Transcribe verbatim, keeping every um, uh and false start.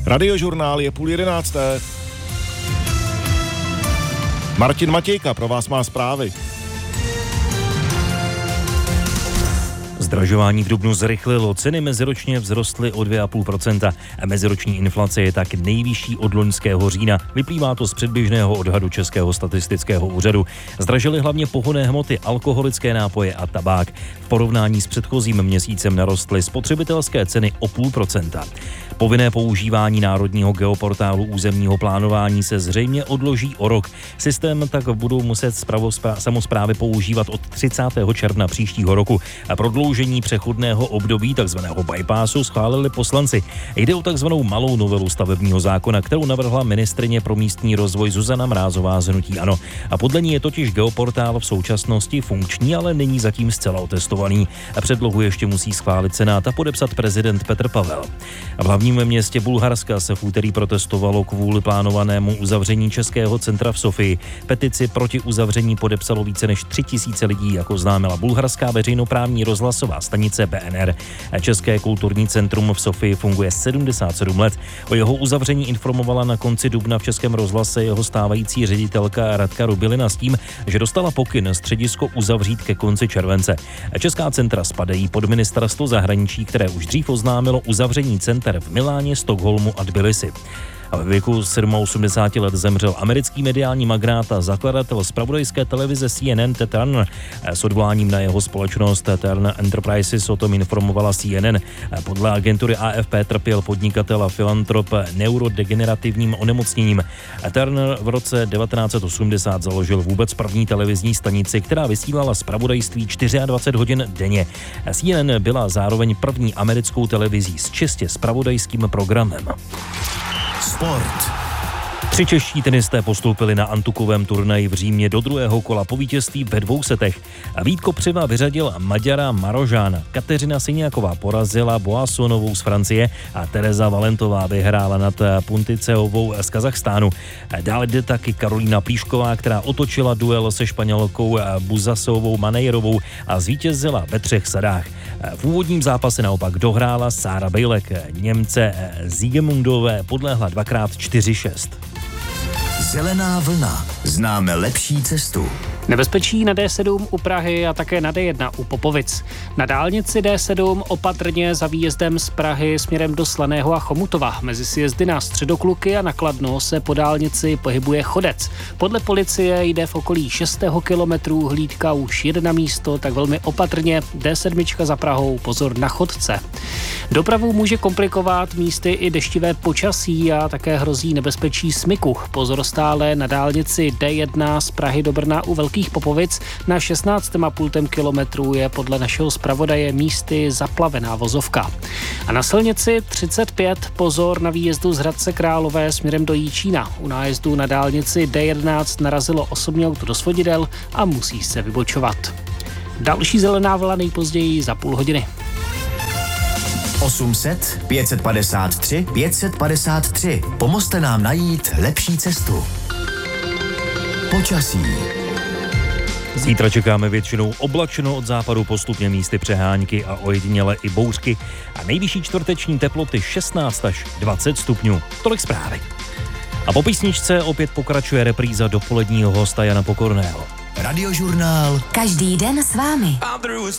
Radiožurnál je půl jedenácté. Martin Matějka pro vás má zprávy. Zdražování v dubnu zrychlilo, ceny meziročně vzrostly o dvě celá pět procenta a meziroční inflace je tak nejvyšší od loňského října. Vyplývá to z předběžného odhadu Českého statistického úřadu. Zdražily hlavně pohonné hmoty, alkoholické nápoje a tabák. V porovnání s předchozím měsícem narostly spotřebitelské ceny o půl procenta. Povinné používání národního geoportálu územního plánování se zřejmě odloží o rok. Systém tak budou muset samosprávy používat od třicátého června příštího roku. A prodloužení přechodného období takzvaného bypassu schválili poslanci. Jde o takzvanou malou novelu stavebního zákona, kterou navrhla ministryně pro místní rozvoj Zuzana Mrázová z hnutí ANO. A podle ní je totiž geoportál v současnosti funkční, ale není zatím zcela otestovaný. A předlohu ještě musí schválit Senát a podepsat prezident Petr Pavel. A v hlavním městě Bulharska se v úterý protestovalo kvůli plánovanému uzavření Českého centra v Sofii. Petici proti uzavření podepsalo více než tři tisíce lidí, jako oznámila bulharská veřejnoprávní rozhlasová stanice B N R. České kulturní centrum v Sofii funguje sedmdesát sedm let. O jeho uzavření informovala na konci dubna v Českém rozhlase jeho stávající ředitelka Radka Rubilina s tím, že dostala pokyn středisko uzavřít ke konci července. Česká centra spadají pod ministerstvo zahraničí, které už dřív oznámilo uzavření center v Miláně, Stockholmu a Tbilisi. A ve věku osmdesáti sedmi let zemřel americký mediální magnát a zakladatel zpravodajské televize C N N Ted Turner. S odvoláním na jeho společnost Turner Enterprises o tom informovala C N N. Podle agentury A F P trpěl podnikatel a filantrop neurodegenerativním onemocněním. Turner v roce devatenáct set osmdesát založil vůbec první televizní stanici, která vysílala zpravodajství dvacet čtyři hodin denně. C N N byla zároveň první americkou televizí s čistě zpravodajským programem. Sport. Tři čeští tenisté postoupili na antukovém turnaji v Římě do druhého kola po vítězství ve dvou setech. Vít Kopřiva vyřadil Maďara Marožána. Kateřina Syniaková porazila Boassonovou z Francie a Tereza Valentová vyhrála nad Punticeovou z Kazachstánu. Dále jde taky Karolína Plíšková, která otočila duel se Španělkou Buzasovou Maneirovou a zvítězila ve třech sadách. V úvodním zápase naopak dohrála Sára Bejlek. Němce Siegemundové podlehla dvakrát čtyři šest. Zelená vlna. Známe lepší cestu. Nebezpečí na D sedm u Prahy a také na D jedna u Popovic. Na dálnici D sedm opatrně za výjezdem z Prahy směrem do Slaného a Chomutova. Mezi sjezdy na Středokluky a na Kladno se po dálnici pohybuje chodec. Podle policie jde v okolí šestého kilometru, hlídka už jede na místo, tak velmi opatrně. D sedm za Prahou, pozor na chodce. Dopravu může komplikovat místy i deštivé počasí a také hrozí nebezpečí smyku. Pozor stále na dálnici D jedna z Prahy do Brna u Velkých Popovic. Na šestnáct a půl kilometru je podle našeho zpravodaje místy zaplavená vozovka. A na silnici třicet pět pozor na výjezdu z Hradce Králové směrem do Jíčína. U nájezdu na dálnici D jedenáct narazilo osobní auto do svodidel a musí se vybočovat. Další zelená vlna nejpozději za půl hodiny. osm set pět set padesát tři pět set padesát tři. Pomozte nám najít lepší cestu. Počasí. Zítra čekáme většinou oblačno, od západu postupně místy přehánky a ojediněle i bouřky a nejvyšší čtvrteční teploty šestnáct až dvacet stupňů. Tolik zprávy. A po písničce opět pokračuje repríza dopoledního hosta Jana Pokorného. Radiožurnál. Každý den s vámi.